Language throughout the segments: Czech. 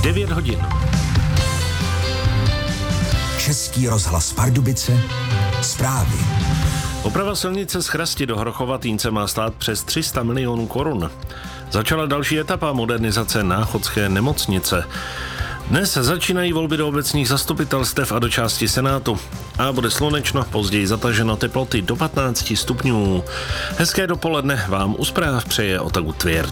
9 hodin. Český rozhlas Pardubice, zprávy. Oprava silnice z Chrasti do Hrochova-Týnce má stát přes 300 milionů korun. Začala další etapa modernizace Náchodské nemocnice. Dnes začínají volby do obecních zastupitelstev a do části Senátu. A bude slunečno, později zataženo, teploty do 15 stupňů. Hezké dopoledne vám u zpráv přeje Otagu Tvěrt.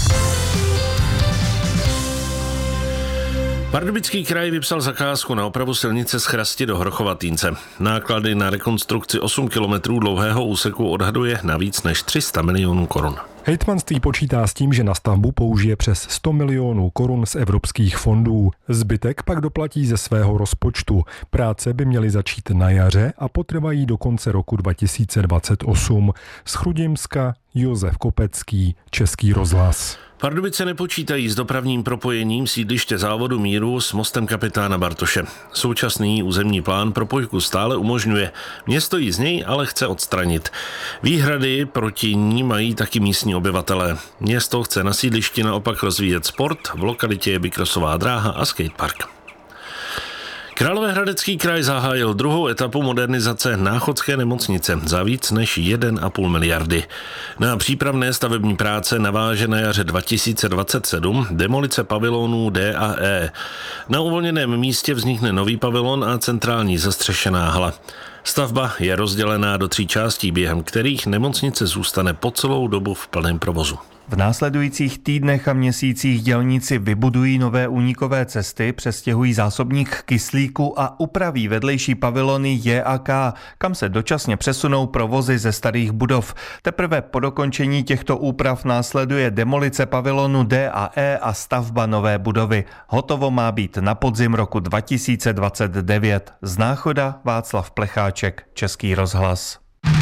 Pardubický kraj vypsal zakázku na opravu silnice z Chrasti do Hrochova-Týnce. Náklady na rekonstrukci 8 kilometrů dlouhého úseku odhaduje na víc než 300 milionů korun. Hejtmanství počítá s tím, že na stavbu použije přes 100 milionů korun z evropských fondů. Zbytek pak doplatí ze svého rozpočtu. Práce by měly začít na jaře a potrvají do konce roku 2028. Z Chrudimska Josef Kopecký, Český rozhlas. Pardubice nepočítají s dopravním propojením sídliště závodu Míru s mostem kapitána Bartoše. Současný územní plán propojku stále umožňuje. Město ji z něj ale chce odstranit. Výhrady proti ní mají taky místní obyvatelé. Město chce na sídlišti naopak rozvíjet sport, v lokalitě je bicrossová dráha a skatepark. Královéhradecký kraj zahájil druhou etapu modernizace Náchodské nemocnice za víc než 1,5 miliardy. Na přípravné stavební práce naváže na jaře 2027 demolice pavilonů D a E. Na uvolněném místě vznikne nový pavilon a centrální zastřešená hala. Stavba je rozdělená do 3 částí, během kterých nemocnice zůstane po celou dobu v plném provozu. V následujících týdnech a měsících dělníci vybudují nové únikové cesty, přestěhují zásobník kyslíku a upraví vedlejší pavilony J a K, kam se dočasně přesunou provozy ze starých budov. Teprve po dokončení těchto úprav následuje demolice pavilonu D a E a stavba nové budovy. Hotovo má být na podzim roku 2029. Z Náchoda Václav Plecháček, Český rozhlas.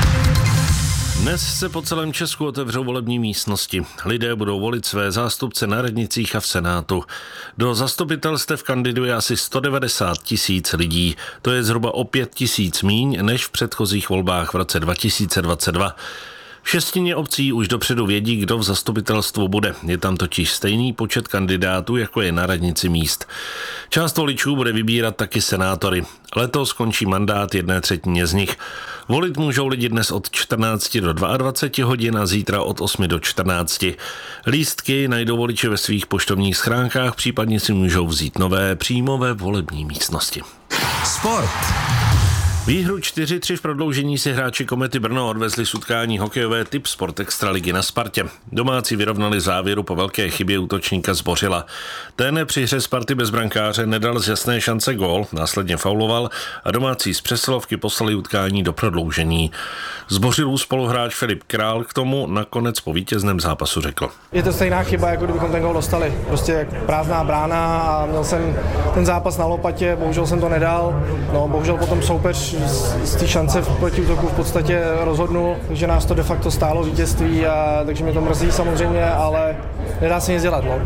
Dnes se po celém Česku otevřou volební místnosti. Lidé budou volit své zástupce na radnicích a v Senátu. Do zastupitelstev kandiduje asi 190 000 lidí. To je zhruba o 5 000 míň než v předchozích volbách v roce 2022. V 6 obcí už dopředu vědí, kdo v zastupitelstvu bude. Je tam totiž stejný počet kandidátů, jako je na radnici míst. Část voličů bude vybírat taky senátory. Letos skončí mandát 1/3 z nich. Volit můžou lidi dnes od 14 do 22 hodin a zítra od 8 do 14. Lístky najdou voliči ve svých poštovních schránkách, případně si můžou vzít nové přímo ve volební místnosti. Sport. Výhru 4-3 v prodloužení si hráči Komety Brno odvezli z utkání hokejové Typ Sport Extraligy na Spartě. Domácí vyrovnali závěru po velké chybě útočníka Zbořila. Ten při hře Sparty bez brankáře nedal z jasné šance gól, následně fauloval a domácí z přesilovky poslali utkání do prodloužení. Zbořilův spoluhráč Filip Král k tomu nakonec po vítězném zápasu řekl. Je to stejná chyba, jako kdybychom ten gól dostali. Prostě prázdná brána a měl jsem ten zápas na lopatě, bohužel jsem to nedal. No, bohužel potom soupeř z té šance v protiútoku v podstatě rozhodnul, že nás to de facto stálo vítězství, a takže mě to mrzí samozřejmě, ale nedá se nic dělat. No.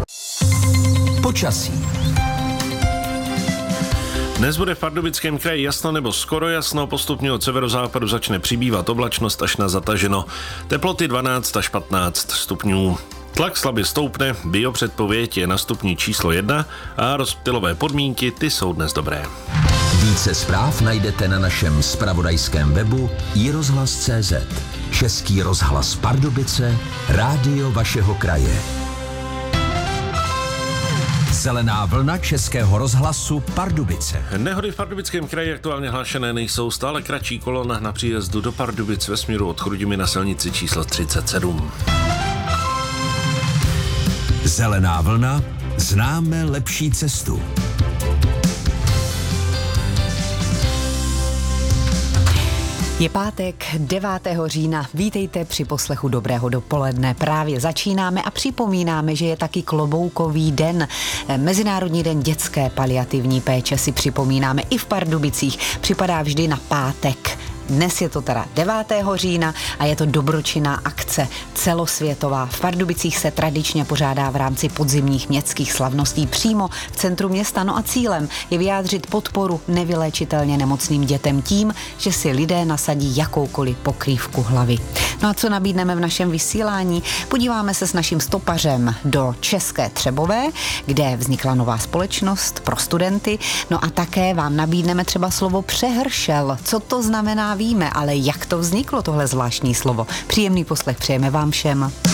Počasí. Dnes bude v Pardubickém kraji jasno nebo skoro jasno, postupně od severozápadu začne přibývat oblačnost až na zataženo. Teploty 12 až 15 stupňů. Tlak slabě stoupne, biopředpověď je na stupni číslo 1 a rozptylové podmínky ty jsou dnes dobré. Více zpráv najdete na našem zpravodajském webu iRozhlas.cz. Český rozhlas Pardubice, rádio vašeho kraje. Zelená vlna Českého rozhlasu Pardubice. Nehody v Pardubickém kraji aktuálně hlášené nejsou, stále kratší kolona na příjezdu do Pardubic ve směru od Chrudimi na silnici číslo 37. Zelená vlna, známe lepší cestu. Je pátek 9. října. Vítejte při poslechu Dobrého dopoledne. Právě začínáme a připomínáme, že je taky kloboukový den. Mezinárodní den dětské paliativní péče si připomínáme i v Pardubicích. Připadá vždy na pátek. Dnes je to teda 9. října a je to dobročinná akce celosvětová. V Pardubicích se tradičně pořádá v rámci podzimních městských slavností přímo v centru města. No a cílem je vyjádřit podporu nevyléčitelně nemocným dětem tím, že si lidé nasadí jakoukoliv pokrývku hlavy. No a co nabídneme v našem vysílání? Podíváme se s naším stopařem do České Třebové, kde vznikla nová společnost pro studenty. No a také vám nabídneme třeba slovo přehršel. Co to znamená, víme, ale jak to vzniklo, tohle zvláštní slovo? Příjemný poslech přejeme vám všem.